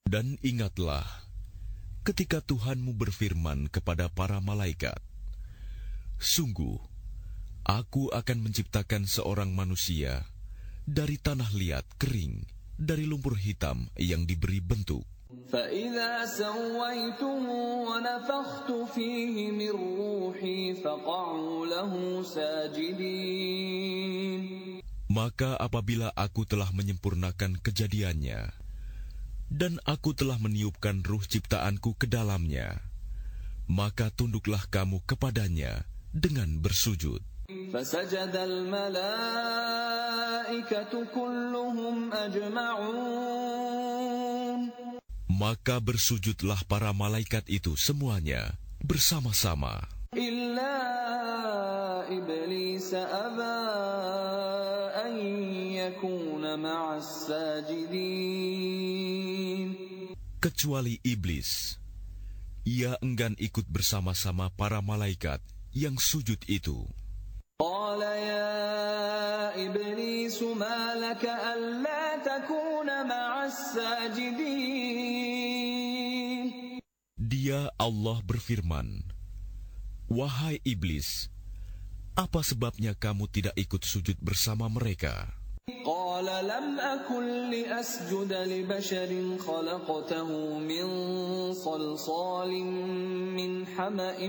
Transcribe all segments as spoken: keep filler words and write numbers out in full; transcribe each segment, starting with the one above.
Dan ingatlah ketika Tuhanmu berfirman kepada para malaikat, sungguh, aku akan menciptakan seorang manusia dari tanah liat kering, dari lumpur hitam yang diberi bentuk. فَإِذَا سَوَّيْتُهُ وَنَفَخْتُ فِيهِ مِنْ رُوحِي فَقَعُوا لَهُ سَاجِدِينَ. Maka apabila aku telah menyempurnakan kejadiannya, dan aku telah meniupkan ruh ciptaanku ke dalamnya, maka tunduklah kamu kepadanya dengan bersujud. فَسَجَدَ الْمَلَائِكَةُ كُلُّهُمْ أَجْمَعُونَ. Maka bersujudlah para malaikat itu semuanya bersama-sama. إِلَّا إِبْلِيسَ أَبَى أَن يَكُونَ مَعَ السَّاجِدِينَ. Kecuali iblis, ia enggan ikut bersama-sama para malaikat yang sujud itu. قال يا إبليس ما لك ألا تكون مع الساجدين. Dia Allah berfirman, wahai iblis, apa sebabnya kamu tidak ikut sujud bersama mereka? قال لم أكن لأسجد لبشر خلقته من صلصال من حمأ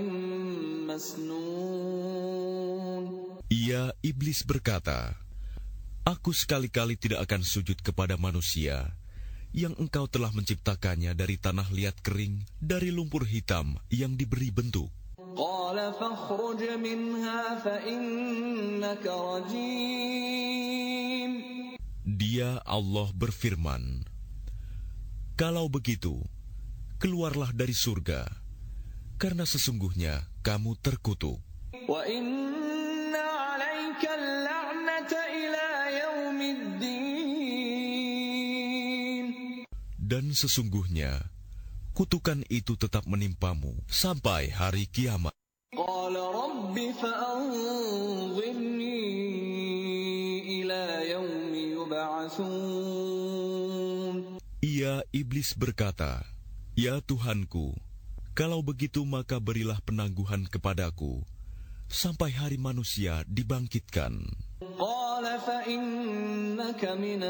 مسنون. Ia iblis berkata, aku sekali-kali tidak akan sujud kepada manusia yang engkau telah menciptakannya dari tanah liat kering, dari lumpur hitam yang diberi bentuk. قال فاخرج منها فإنك رجيم. Dia Allah berfirman, kalau begitu, keluarlah dari surga, karena sesungguhnya kamu terkutuk. وَإِنَّ عَلَيْكَ اللَّعْنَةَ إِلَى يَوْمِ الدِّينِ. Dan sesungguhnya, kutukan itu tetap menimpamu sampai hari kiamat. قَالَ رَبِّ فَأَنظِرْنِي إِلَى يَوْمِ يُبْعَثُونَ. Ia iblis berkata, ya Tuhanku, kalau begitu maka berilah penangguhan kepadaku sampai hari manusia dibangkitkan. قَالَ فَإِنَّكَ مِنَ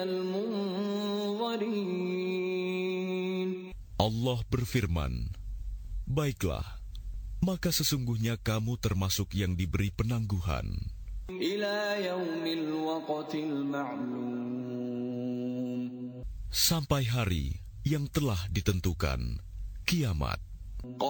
الْمُنظَرِينَ. Allah berfirman, baiklah, maka sesungguhnya kamu termasuk yang diberi penangguhan. إِلَى يَوْمِ الْوَقْتِ الْمَعْلُومِ. Sampai hari yang telah ditentukan, kiamat.